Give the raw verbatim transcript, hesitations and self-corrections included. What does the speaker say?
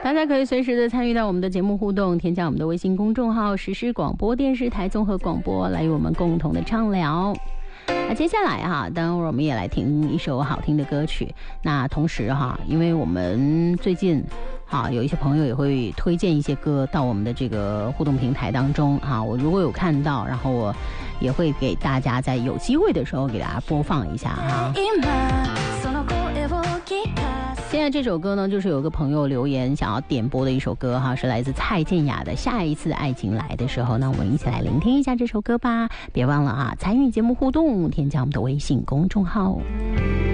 大家可以随时的参与到我们的节目互动，添加我们的微信公众号实时广播电视台综合广播，来与我们共同的畅聊。那接下来哈，当然我们也来听一首好听的歌曲。那同时哈，因为我们最近哈有一些朋友也会推荐一些歌到我们的这个互动平台当中哈，我如果有看到，然后我也会给大家在有机会的时候给大家播放一下哈。现在这首歌呢，就是有个朋友留言想要点播的一首歌哈，是来自蔡健雅的《下一次爱情来的时候》。那我们一起来聆听一下这首歌吧。别忘了啊，参与节目互动，添加我们的微信公众号。